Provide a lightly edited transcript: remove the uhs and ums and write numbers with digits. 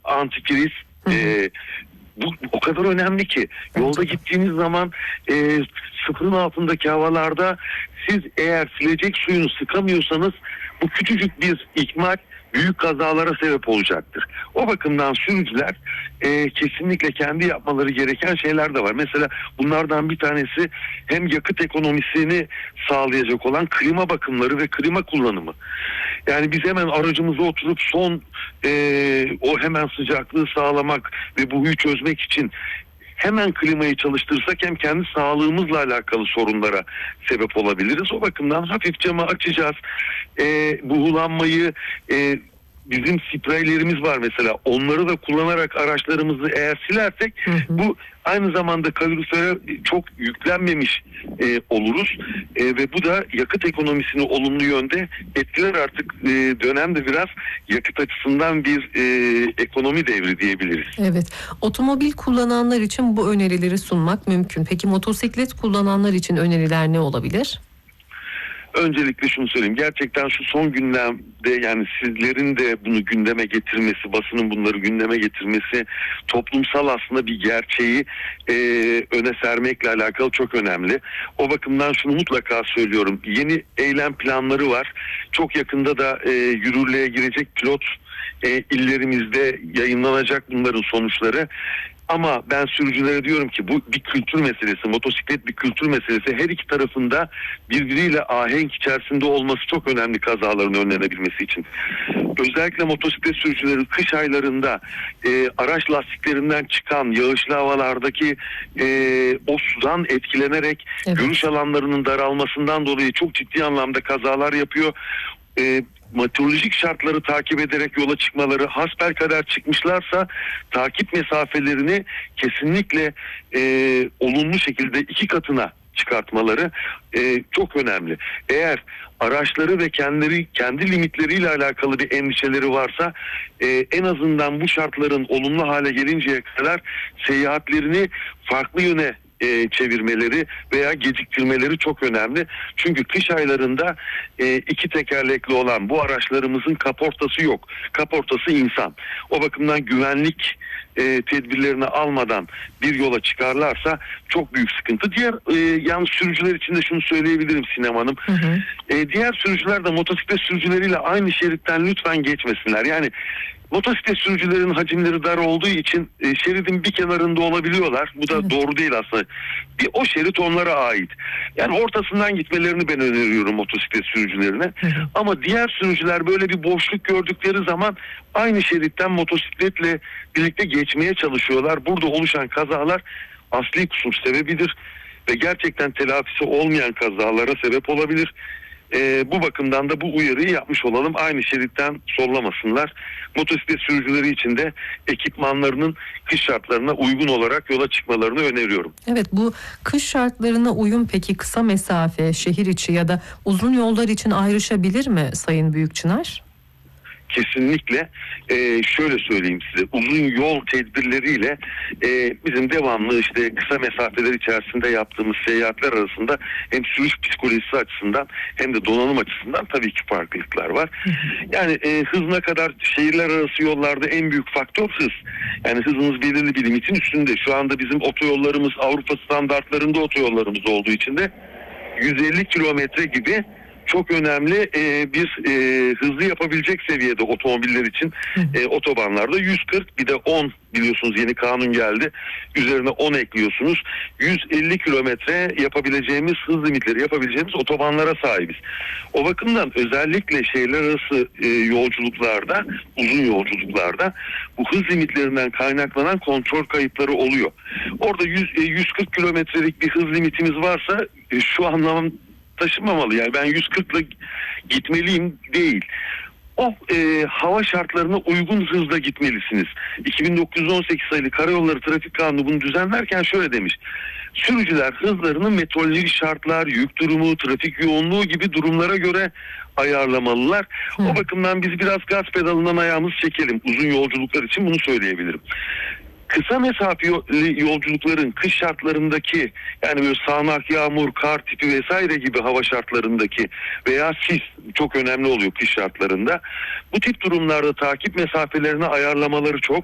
antifriz. Bu o kadar önemli ki yolda gittiğiniz zaman sıfırın altındaki havalarda siz eğer silecek suyunu sıkamıyorsanız bu küçücük bir ihmal büyük kazalara sebep olacaktır. O bakımdan sürücüler kesinlikle kendi yapmaları gereken şeyler de var. Mesela bunlardan bir tanesi hem yakıt ekonomisini sağlayacak olan klima bakımları ve klima kullanımı. Yani biz hemen aracımıza oturup o hemen sıcaklığı sağlamak ve buhuyu çözmek için hemen klimayı çalıştırsak hem kendi sağlığımızla alakalı sorunlara sebep olabiliriz. O bakımdan hafif camı açacağız. Buhulanmayı bizim spreylerimiz var mesela. Onları da kullanarak araçlarımızı eğer silersek bu aynı zamanda kalorifere çok yüklenmemiş oluruz. Ve bu da yakıt ekonomisini olumlu yönde etkiler. Artık dönemde biraz yakıt açısından bir ekonomi devri diyebiliriz. Evet. Otomobil kullananlar için bu önerileri sunmak mümkün. Peki motosiklet kullananlar için öneriler ne olabilir? Öncelikle şunu söyleyeyim. Gerçekten şu son günlerde yani sizlerin de bunu gündeme getirmesi, basının bunları gündeme getirmesi toplumsal aslında bir gerçeği öne sermekle alakalı çok önemli. O bakımdan şunu mutlaka söylüyorum. Yeni eylem planları var. Çok yakında da yürürlüğe girecek pilot illerimizde yayınlanacak bunların sonuçları. Ama ben sürücülere diyorum ki bu bir kültür meselesi, motosiklet bir kültür meselesi. Her iki tarafında birbiriyle ahenk içerisinde olması çok önemli kazaların önlenebilmesi için. Özellikle motosiklet sürücüleri kış aylarında araç lastiklerinden çıkan yağışlı havalardaki o sudan etkilenerek görüş alanlarının daralmasından dolayı çok ciddi anlamda kazalar yapıyor. Meteorolojik şartları takip ederek yola çıkmaları, hasbelkader çıkmışlarsa takip mesafelerini kesinlikle olumlu şekilde 2 katına çıkartmaları çok önemli. Eğer araçları ve kendi limitleriyle alakalı bir endişeleri varsa en azından bu şartların olumlu hale gelinceye kadar seyahatlerini farklı yöne çevirmeleri veya geciktirmeleri çok önemli. Çünkü kış aylarında 2 tekerlekli olan bu araçlarımızın kaportası yok. Kaportası insan. O bakımdan güvenlik tedbirlerini almadan bir yola çıkarlarsa çok büyük sıkıntı. Yalnız sürücüler için de şunu söyleyebilirim Sinem Hanım. Diğer sürücüler de motosiklet sürücüleriyle aynı şeritten lütfen geçmesinler. Yani motosiklet sürücülerin hacimleri dar olduğu için şeridin bir kenarında olabiliyorlar. Bu da doğru değil aslında. O şerit onlara ait. Yani ortasından gitmelerini ben öneriyorum motosiklet sürücülerine. Ama diğer sürücüler böyle bir boşluk gördükleri zaman aynı şeritten motosikletle birlikte geçmeye çalışıyorlar. Burada oluşan kazalar asli kusur sebebidir ve gerçekten telafisi olmayan kazalara sebep olabilir. Bu bakımdan da bu uyarıyı yapmış olalım. Aynı şeritten sollamasınlar. Motosiklet sürücüleri için de ekipmanlarının kış şartlarına uygun olarak yola çıkmalarını öneriyorum. Evet, bu kış şartlarına uyum peki kısa mesafe, şehir içi ya da uzun yollar için ayrışabilir mi Sayın Büyükçınar? Kesinlikle şöyle söyleyeyim size, uzun yol tedbirleriyle bizim devamlı işte kısa mesafeler içerisinde yaptığımız seyahatler arasında hem sürüş psikolojisi açısından hem de donanım açısından tabii ki farklılıklar var. Yani hızına kadar şehirler arası yollarda en büyük faktör hız. Yani hızınız belirli bir limitin üstünde. Şu anda bizim otoyollarımız Avrupa standartlarında otoyollarımız olduğu için de 150 kilometre gibi çok önemli bir hızlı yapabilecek seviyede otomobiller için otobanlarda 140 bir de 10 biliyorsunuz yeni kanun geldi. Üzerine 10 ekliyorsunuz. 150 kilometre yapabileceğimiz hız limitleri yapabileceğimiz otobanlara sahibiz. O bakımdan özellikle şehirler arası yolculuklarda, uzun yolculuklarda bu hız limitlerinden kaynaklanan kontrol kayıpları oluyor. Orada 140 kilometrelik bir hız limitimiz varsa şu anlamda taşımamalı. Yani ben 140'la gitmeliyim değil. O hava şartlarına uygun hızla gitmelisiniz. 2918 sayılı Karayolları Trafik Kanunu bunu düzenlerken şöyle demiş. Sürücüler hızlarını meteorolojik şartlar, yük durumu, trafik yoğunluğu gibi durumlara göre ayarlamalılar. O bakımdan biz biraz gaz pedalından ayağımızı çekelim. Uzun yolculuklar için bunu söyleyebilirim. Kısa mesafeli yolculukların kış şartlarındaki yani böyle sağanak yağmur, kar tipi vesaire gibi hava şartlarındaki veya sis çok önemli oluyor kış şartlarında. Bu tip durumlarda takip mesafelerini ayarlamaları çok